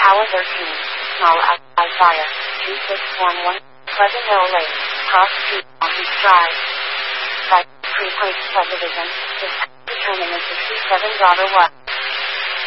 Tower 13, Small Isaiah, 2611, Pleasant Hill Lane, Cross Street, Long Beach Drive. By pre-post subdivision, this determined is 67 daughter 1.